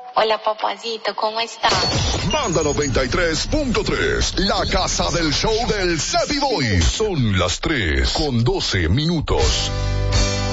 Hola, papacito, ¿cómo estás? Banda 93.3, la casa del show del City Boy. Son las 3:12.